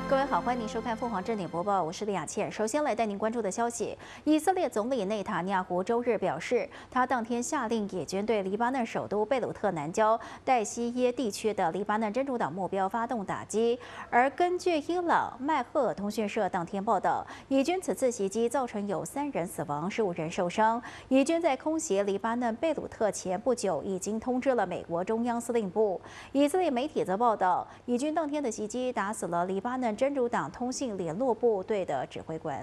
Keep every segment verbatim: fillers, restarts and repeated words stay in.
各位好，欢迎您收看凤凰正点播报，我是李雅倩。首先来带您关注的消息，以色列总理内塔尼亚胡周日表示，他当天下令野军对黎巴嫩首都贝鲁特南郊代西耶地区的黎巴嫩真主党目标发动打击。而根据伊朗麦赫尔通讯社当天报道，以军此次袭击造成有三人死亡，十五人受伤。以军在空袭黎巴嫩贝鲁特前不久已经通知了美国中央司令部。以色列媒体则报道，以军当天的袭击打死了黎巴嫩真主党通信联络部队的指挥官。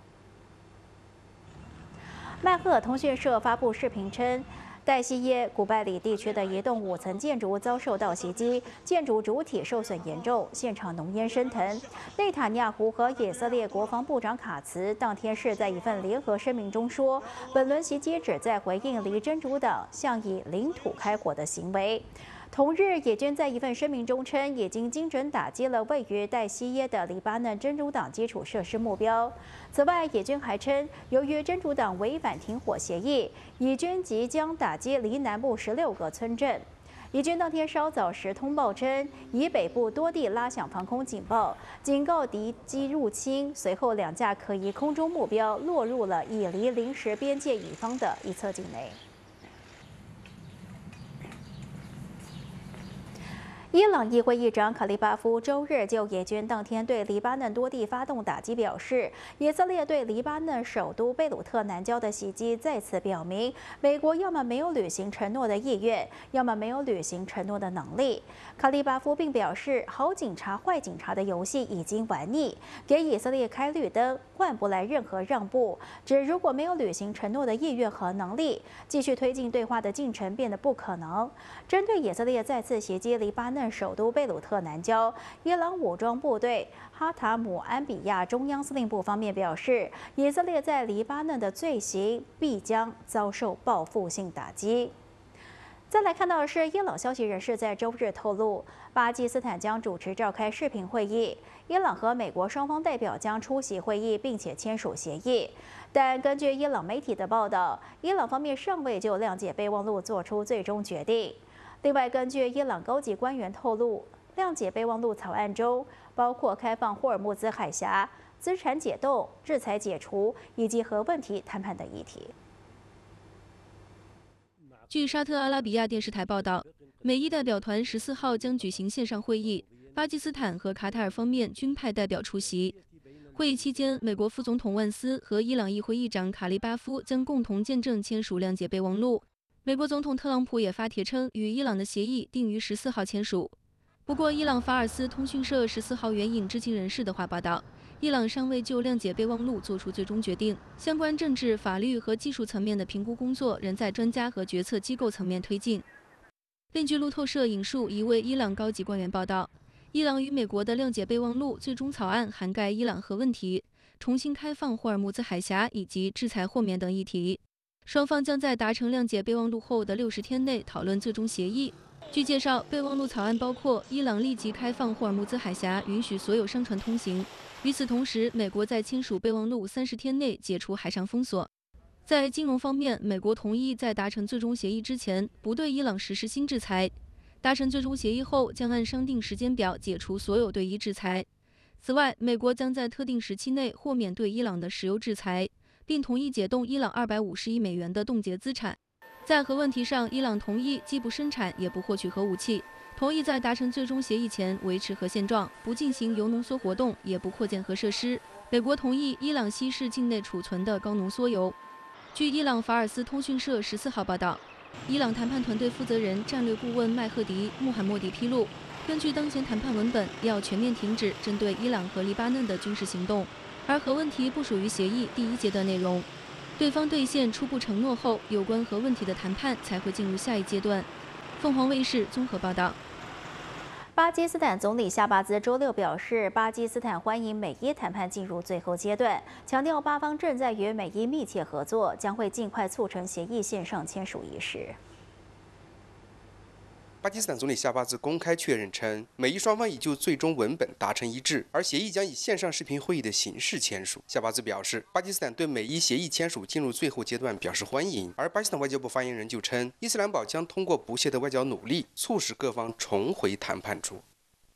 麦赫尔通讯社发布视频称，代西耶古拜里地区的一栋五层建筑遭受到袭击，建筑主体受损严重，现场浓烟升腾。内塔尼亚胡和以色列国防部长卡茨当天是在一份联合声明中说，本轮袭击旨在回应黎真主党向以领土开火的行为。同日，野军在一份声明中称，已经精准打击了位于代西耶的黎巴嫩真主党基础设施目标。此外，野军还称，由于真主党违反停火协议，以军即将打击黎南部十六个村镇。以军当天稍早时通报称，以北部多地拉响防空警报，警告敌机入侵。随后，两架可疑空中目标落入了以黎临时边界以方的一侧境内。伊朗议会议长卡利巴夫周日就野军当天对黎巴嫩多地发动打击表示，以色列对黎巴嫩首都贝鲁特南郊的袭击再次表明，美国要么没有履行承诺的意愿，要么没有履行承诺的能力。卡利巴夫并表示，好警察坏警察的游戏已经玩腻，给以色列开绿灯，换不来任何让步。指如果没有履行承诺的意愿和能力，继续推进对话的进程变得不可能。针对以色列再次袭击黎巴嫩首都贝鲁特南郊，伊朗武装部队哈塔姆安比亚中央司令部方面表示，以色列在黎巴嫩的罪行必将遭受报复性打击。再来看到的是，伊朗消息人士在周日透露，巴基斯坦将主持召开视频会议，伊朗和美国双方代表将出席会议，并且签署协议。但根据伊朗媒体的报道，伊朗方面尚未就谅解备忘录做出最终决定。另外，根据伊朗高级官员透露，谅解备忘录草案中包括开放霍尔木兹海峡、资产解冻、制裁解除以及核问题谈判等议题。 据沙特阿拉比亚电视台报道，美伊代表团十四号将举行线上会议，巴基斯坦和卡塔尔方面均派代表出席。会议期间，美国副总统万斯和伊朗议会议长卡利巴夫将共同见证签署谅解备忘录。美国总统特朗普也发帖称，与伊朗的协议定于十四号签署。不过，伊朗法尔斯通讯社十四号援引知情人士的话报道，伊朗尚未就谅解备忘录作出最终决定，相关政治、法律和技术层面的评估工作仍在专家和决策机构层面推进。另据路透社引述一位伊朗高级官员报道，伊朗与美国的谅解备忘录最终草案涵盖伊朗核问题、重新开放霍尔木兹海峡以及制裁豁免等议题。双方将在达成谅解备忘录后的六十天内讨论最终协议。据介绍，备忘录草案包括伊朗立即开放霍尔木兹海峡，允许所有商船通行。与此同时，美国在签署备忘录三十天内解除海上封锁。在金融方面，美国同意在达成最终协议之前不对伊朗实施新制裁。达成最终协议后，将按商定时间表解除所有对伊制裁。此外，美国将在特定时期内豁免对伊朗的石油制裁，并同意解冻伊朗二百五十亿美元的冻结资产。在核问题上，伊朗同意既不生产也不获取核武器，同意在达成最终协议前维持核现状，不进行铀浓缩活动，也不扩建核设施。美国同意伊朗稀释境内储存的高浓缩铀。据伊朗法尔斯通讯社十四号报道，伊朗谈判团队负责人战略顾问麦赫迪·穆罕默迪披露，根据当前谈判文本，要全面停止针对伊朗和黎巴嫩的军事行动，而核问题不属于协议第一阶段内容。对方兑现初步承诺后，有关核问题的谈判才会进入下一阶段。凤凰卫视综合报道。 巴基斯坦总理夏巴兹周六表示，巴基斯坦欢迎美伊谈判进入最后阶段，强调巴方正在与美伊密切合作，将会尽快促成协议线上签署仪式。 巴基斯坦总理夏巴兹公开确认称，美伊双方已就最终文本达成一致，而协议将以线上视频会议的形式签署。夏巴兹表示，巴基斯坦对美伊协议签署进入最后阶段表示欢迎，而巴基斯坦外交部发言人就称，伊斯兰堡将通过不懈的外交努力，促使各方重回谈判桌。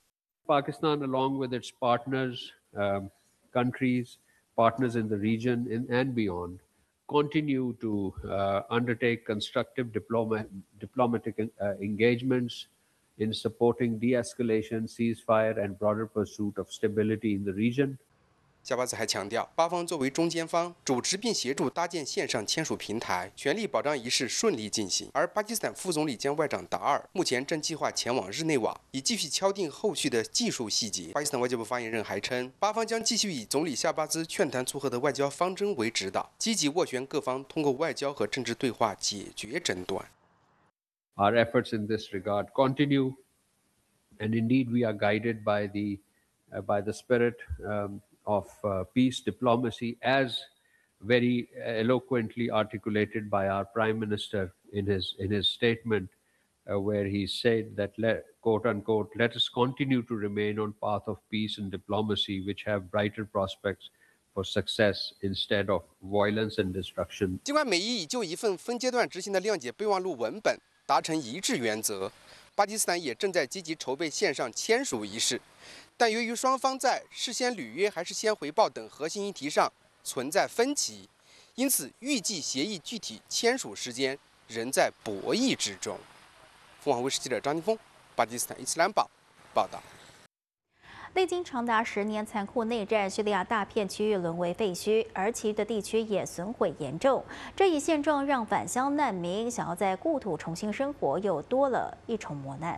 Pakistan, along with its partners, um, countries, partners in the region in, and beyond, continue to uh, undertake constructive diploma, diplomatic uh, engagements in supporting de-escalation, ceasefire, and broader pursuit of stability in the region. 夏巴兹还强调，巴方作为中间方，主持并协助搭建线上签署平台，全力保障仪式顺利进行。而巴基斯坦副总理兼外长达尔目前正计划前往日内瓦，以继续敲定后续的技术细节。巴基斯坦外交部发言人还称，巴方将继续以总理夏巴兹劝谈促和的外交方针为指导，积极斡旋各方通过外交和政治对话解决争端。 Our efforts in this regard continue, and indeed we are guided by the uh, by the spirit. Um, of uh, peace diplomacy, as very eloquently articulated by our Prime Minister in his in his statement, uh, where he said that, let, quote unquote, let us continue to remain on path of peace and diplomacy, which have brighter prospects for success instead of violence and destruction. 尽管美伊已就一份分阶段执行的谅解备忘录文本达成一致原则，巴基斯坦也正在积极筹备线上签署仪式。 但由于双方在事先履约还是先回报等核心议题上存在分歧，因此预计协议具体签署时间仍在博弈之中。凤凰卫视记者张宁峰，巴基斯坦伊斯兰堡报道。 历经长达十年残酷内战，叙利亚大片区域沦为废墟，而其余的地区也损毁严重。这一现状让返乡难民想要在故土重新生活，又多了一重磨难。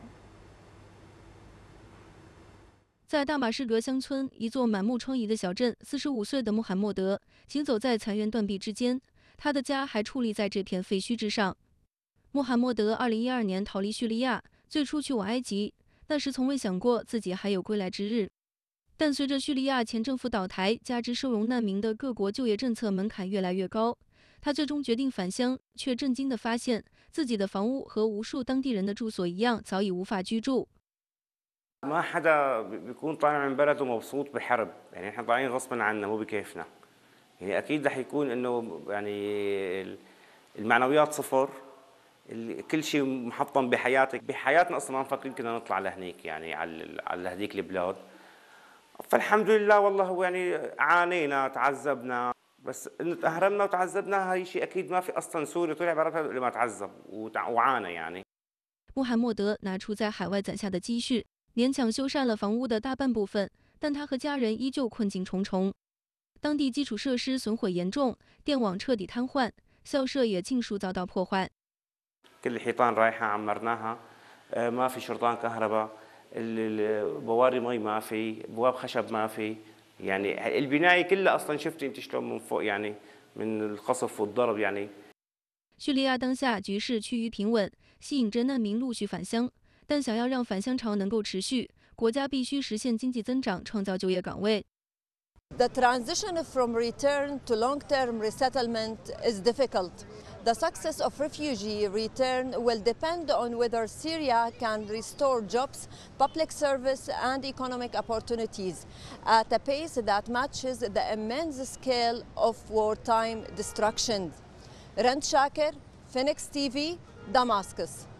在大马士革乡村，一座满目疮痍的小镇，四十五岁的穆罕默德行走在残垣断壁之间，他的家还矗立在这片废墟之上。穆罕默德二零一二年逃离叙利亚，最初去往埃及，那时从未想过自己还有归来之日。但随着叙利亚前政府倒台，加之收容难民的各国就业政策门槛越来越高，他最终决定返乡，却震惊地发现自己的房屋和无数当地人的住所一样，早已无法居住。 ما حدا بيكون طالع من بلده مبسوط بحرب، يعني احنا طالعين غصبا عنا مو بكيفنا. يعني اكيد رح يكون انه يعني المعنويات صفر، كل شيء محطم بحياتك، بحياتنا اصلا ما مفكرين كنا نطلع لهنيك يعني على على هذيك البلاد. فالحمد لله والله هو يعني عانينا تعذبنا، بس انه تأهرمنا وتعذبنا هاي شيء اكيد ما في اصلا سوري طلع برا لما تعذب وعانى يعني. 穆罕默德拿出在海外攒下的积蓄。 勉强修缮了房屋的大半部分，但他和家人依旧困境重重。当地基础设施损毁严重，电网彻底瘫痪，校舍也尽数遭到破坏。 كل الحيطان رايحة عمرناها، ما في شرطان كهرباء، البواري مي ما في، بواب خشب ما في، يعني البناية كلها أصلا شفتي أنت شلون من فوق يعني من القصف والضرب يعني。 叙利亚当下局势趋于平稳，吸引着难民陆续返乡。 但想要让返乡潮能够持续，国家必须实现经济增长，创造就业岗位。 The transition from return to long-term resettlement is difficult. The success of refugee return will depend on whether Syria can restore jobs, public service, and economic opportunities at a pace that matches the immense scale of wartime destruction. Rand Shaker, Phoenix T V, Damascus.